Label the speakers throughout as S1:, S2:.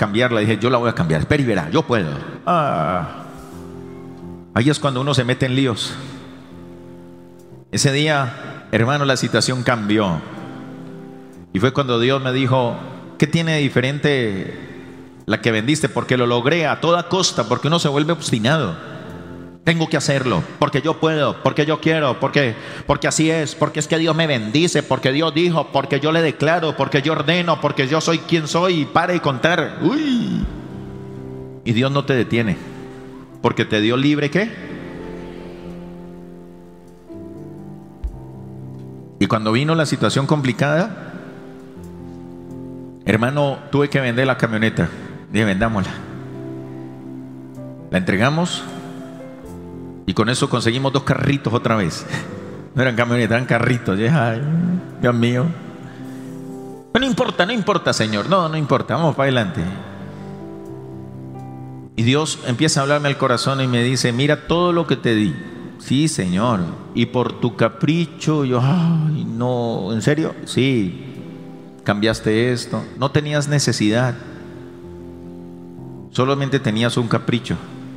S1: cambiarla. Dije, yo la voy a cambiar. Espera y verá, yo puedo. Ahí es cuando uno se mete en líos. Ese día, hermano, la situación cambió. Y fue cuando Dios me dijo, ¿qué tiene de diferente la que vendiste? Porque lo logré a toda costa, porque uno se vuelve obstinado. Tengo que hacerlo, porque yo puedo, porque yo quiero, porque así es, porque es que Dios me bendice, porque Dios dijo, porque yo le declaro, porque yo ordeno, porque yo soy quien soy, y para de contar. Uy. Y Dios no te detiene, porque te dio libre, ¿qué? Y cuando vino la situación complicada, hermano, tuve que vender la camioneta. Dije, vendámosla. La entregamos. Y con eso conseguimos 2 carritos otra vez. No eran camionetas, eran carritos. Ay, Dios mío. Pero no importa, Señor. No importa, vamos para adelante. Y Dios empieza a hablarme al corazón y me dice, mira todo lo que te di. Sí, Señor. Y por tu capricho, yo, ay, no, ¿en serio? Sí. Cambiaste esto. No tenías necesidad. Solamente tenías un capricho.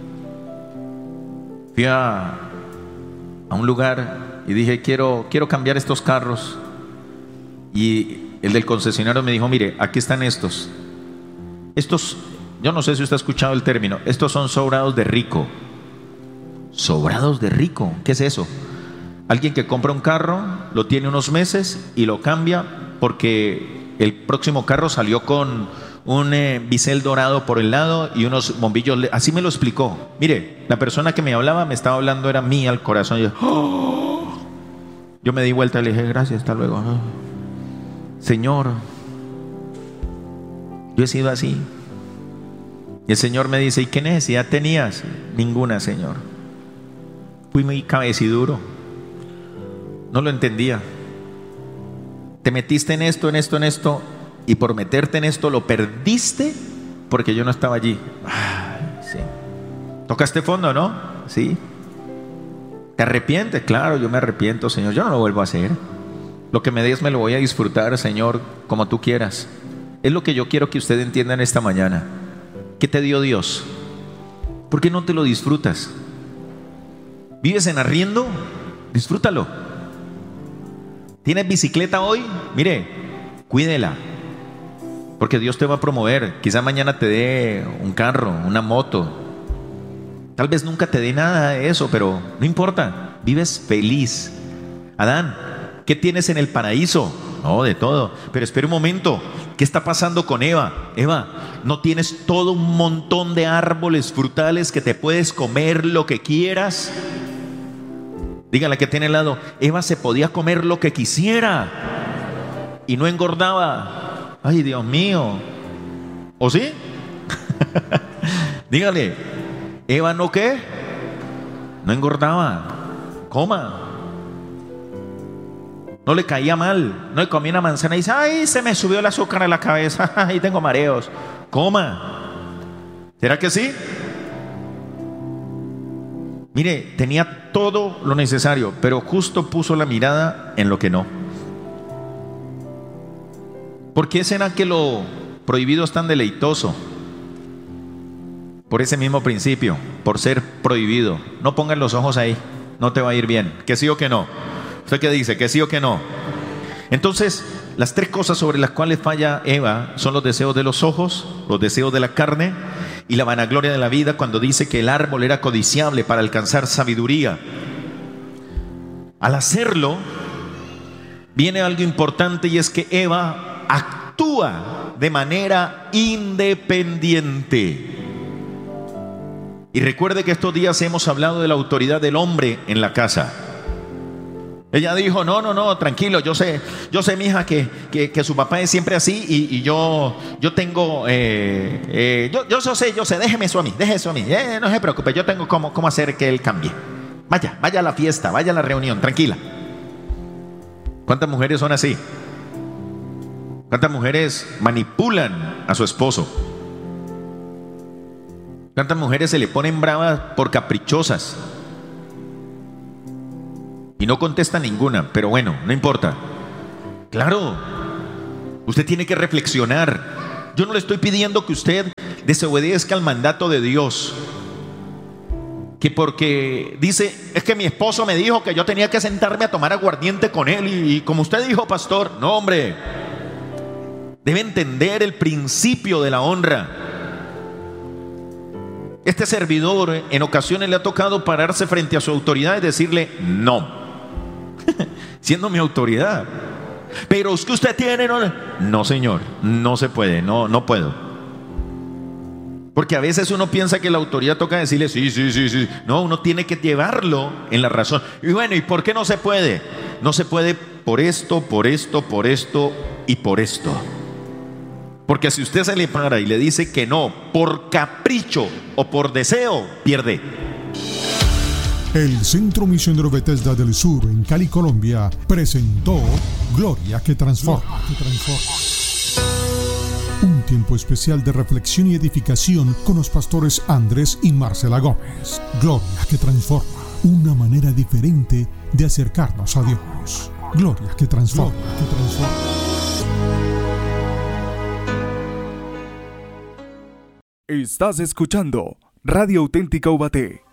S1: Fui a un lugar y dije, quiero cambiar estos carros. Y el del concesionario me dijo, mire, aquí están estos. Estos, yo no sé si usted ha escuchado el término, estos son sobrados de rico. ¿Sobrados de rico? ¿Qué es eso? Alguien que compra un carro, lo tiene unos meses y lo cambia porque el próximo carro salió con un bisel dorado por el lado y unos bombillos. Así me lo explicó. Mire, la persona que me hablaba, me estaba hablando, era mía al corazón. Yo me di vuelta y le dije, gracias, hasta luego. Señor, yo he sido así. Y el Señor me dice, ¿y qué necesidad tenías? Ninguna, Señor. Fui muy cabeciduro. No lo entendía. Te metiste en esto, y por meterte en esto lo perdiste porque yo no estaba allí. Ay, sí. ¿Tocaste fondo, no? Sí. ¿Te arrepientes? Claro, yo me arrepiento, Señor. Yo no lo vuelvo a hacer. Lo que me des me lo voy a disfrutar, Señor, como tú quieras. Es lo que yo quiero que usted entienda en esta mañana. ¿Qué te dio Dios? ¿Por qué no te lo disfrutas? ¿Vives en arriendo? Disfrútalo. ¿Tienes bicicleta hoy? Mire, cuídela. Porque Dios te va a promover. Quizá mañana te dé un carro, una moto. Tal vez nunca te dé nada de eso, pero no importa. Vives feliz. Adán, ¿qué tienes en el paraíso? No, de todo. Pero espera un momento. ¿Qué está pasando con Eva? Eva, ¿no tienes todo un montón de árboles frutales que te puedes comer lo que quieras? Dígale que tiene al lado. Eva se podía comer lo que quisiera y no engordaba. Ay, Dios mío. ¿O sí? Dígale, Eva no qué, no engordaba. Coma. No le caía mal. No le comía una manzana y dice, ay, se me subió el azúcar a la cabeza. Ay, tengo mareos. Coma. ¿Será que sí? Mire, tenía todo lo necesario, pero justo puso la mirada en lo que no. ¿Por qué será que lo prohibido es tan deleitoso? Por ese mismo principio, por ser prohibido. No pongan los ojos ahí, no te va a ir bien. ¿Que sí o que no? ¿Usted qué dice? ¿Que sí o que no? Entonces, las 3 cosas sobre las cuales falla Eva son los deseos de los ojos, los deseos de la carne y la vanagloria de la vida, cuando dice que el árbol era codiciable para alcanzar sabiduría. Al hacerlo, viene algo importante, y es que Eva actúa de manera independiente. Y recuerde que estos días hemos hablado de la autoridad del hombre en la casa. Ella dijo, no, tranquilo, yo sé, mija, que su papá es siempre así, y yo tengo, yo sé, déjeme eso a mí, no se preocupe, yo tengo cómo hacer que él cambie. Vaya a la fiesta, vaya a la reunión, tranquila. ¿Cuántas mujeres son así? ¿Cuántas mujeres manipulan a su esposo? ¿Cuántas mujeres se le ponen bravas por caprichosas? Y no contesta ninguna, pero bueno, no importa. Claro, usted tiene que reflexionar. Yo no le estoy pidiendo que usted desobedezca al mandato de Dios. Que porque dice, es que mi esposo me dijo que yo tenía que sentarme a tomar aguardiente con él y como usted dijo, pastor. No, hombre. Debe entender el principio de la honra. Este servidor en ocasiones le ha tocado pararse frente a su autoridad y decirle no, siendo mi autoridad. Pero es que usted tiene, no señor, no se puede, no puedo. Porque a veces uno piensa que la autoridad toca decirle sí. No, uno tiene que llevarlo en la razón. Y bueno, ¿y por qué no se puede? No se puede por esto y por esto. Porque si usted se le para y le dice que no, por capricho o por deseo, pierde.
S2: El Centro Misionero Bethesda del Sur en Cali, Colombia, presentó Gloria que Transforma. Un tiempo especial de reflexión y edificación con los pastores Andrés y Marcela Gómez. Gloria que Transforma, una manera diferente de acercarnos a Dios. Gloria que Transforma.
S3: Estás escuchando Radio Auténtica Ubaté.